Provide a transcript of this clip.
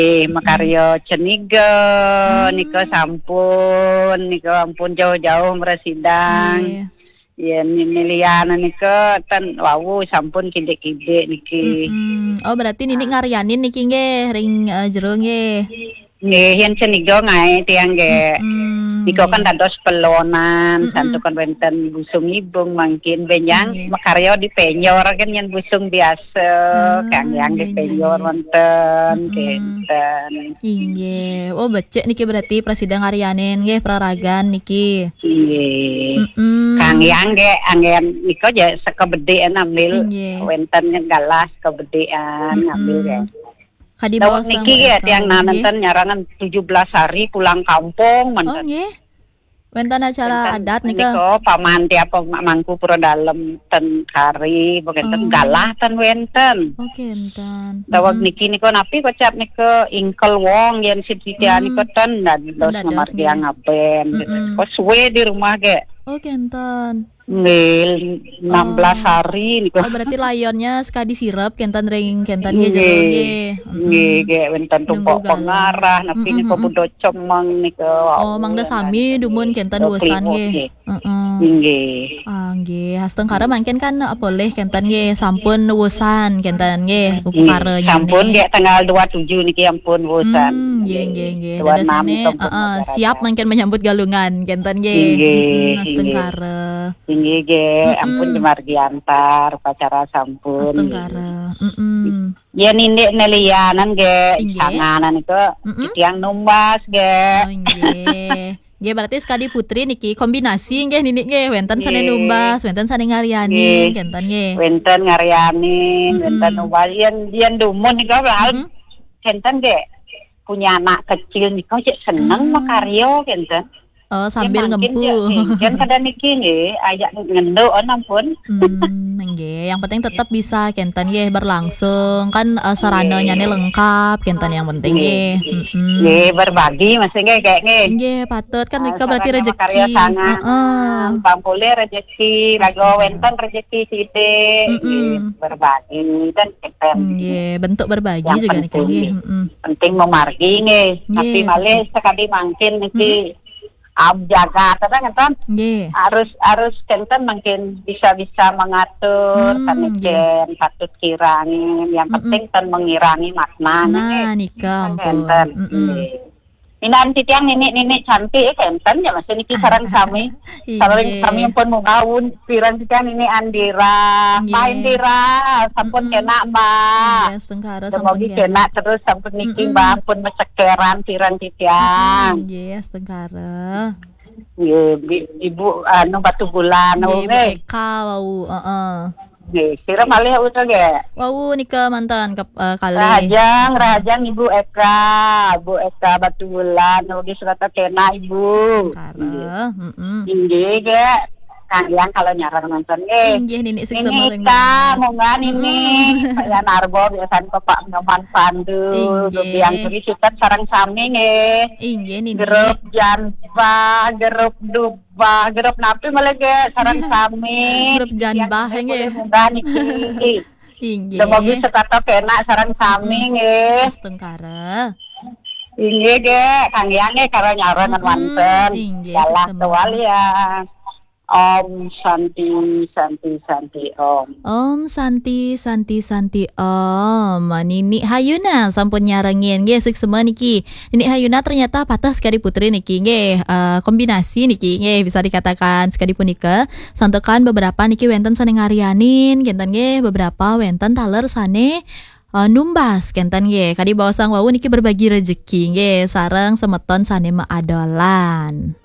makaryo cenigo niko sampun niko ampun jauh-jauh meresidang. Ya niliana niko tan wawu sampun kide-kide niki. Oh berarti ninik ngaryanin niki nggih ring jero nggih. Nggih yen cenigo ngae tiyang nggih. Niko kan dados pelonan santukan wenten busung ibung mangkin benyang makaryo di penyor kan yen busung biasa kang yang di penyor wonten kenten. Nggih. Oh becek niki berarti presiden ngaryanin nggih praragan niki. Nggih. Kang yang nggih anggen niko ya sekebedean ambil wenten galas kebedean ngambil nggih. Daun niki ya tiang nanten nyarangan 17 hari pulang kampung manten. Oh nggih. Wenten acara adat nika. Niko paman tiap mangku pura dalem ten kari bogenten galah ten wenten. Oke enten. Dawag niki niko napi kocap niko ingkel wong yen sitian niko ten dados margia ngaben. Kok suwe di rumah ge. Oke enten. Nggih 16 hari niko. Oh berarti layonnya sekadi sirep kenten ring kenten nggih jero nggih. Nggih wenten tumpok pengarah napi niko budo cemeng niko. Oh mangda sami dumun kenten wesan nggih. Nggih. Nggih, hastengkara mangken kan boleh kenten nggih sampun wesan kenten nggih uparenya. Sampun nggih tanggal 27 niki ampun wesan. Nggih. Dadasane siap mangken menyambut galungan kenten nggih. Hastengkara. Nggih ge ampun dimargi antar pacara sampun. Hastengkara. Ya nindek nelianan ge sanganan itu tiang numbas ge. Nggih. Nggih berarti sekali putri niki kombinasi nggih ninik nggih wenten sane numbas, wenten sane ngaryanin kenten nggih. Wenten ngaryanin, wenten numbas yen dumun niku hal kenten ge punya anak kecil niku cek seneng makaryo kenten. Oh sambil ngempu. Jan kada niki nggih ajak ngendo ampun. Nggih, yang penting tetap bisa kenten nggih berlangsung kan sarananya nih lengkap kenten yang penting nggih. Nggih berbagi masih nggih kayak nggih. Nggih patut kan nika berarti rezeki. Pampule rezeki, lago wenten rezeki sithik. Berbagi dan kenten. Nggih, bentuk berbagi juga nika nggih. Penting memargi nggih. Tapi malih sekali mangkin niki jaga kadang-kadang harus kenten mungkin bisa mengatur kaniken patut kirangin yang penting kan mengirangi makna nikah kenten Inan titiang nenek cantik kenten ya masih niki sarang kami kami pun mau gaun piran titiang ini Andira main Andira sampun kena mbak semoga kena terus sampun niki mbak pun mesekeran piran titiang setengkara ibu batu bulan ibu Eka wau sira malih uta ge. Wau nika mantan kali. Rajang Ibu Eka Batu Bulan ugi surata kena Ibu. Kara. Inggih ge. Kalian kalau nyarang nonton inggih ninik sik sama ini mongan ini ya narbo biasanya Pak Noman Pandu yang tadi sukat sarang sami inggih ninik grup janba grup duba grup napi malah ge sarang sami grup janba nggih munggah niki inggih semoga sekata kena sarang sami nggih setengkara inggih ge kang yang karo nyarang wonten dalah tuwal ya Om Santi Om. Om Santi Om. Nini Hayuna sampun nyarengin nggih sik semua niki. Nini Hayuna ternyata patah sekali putri niki nggih. Kombinasi niki nggih bisa dikatakan sekali punika santekan beberapa niki wenten sane ngaryanin kenten nggih beberapa wenten taler sane numbas kenten nggih. Kadi bawasang wau niki berbagi rezeki nggih sareng semeton sane maadolan.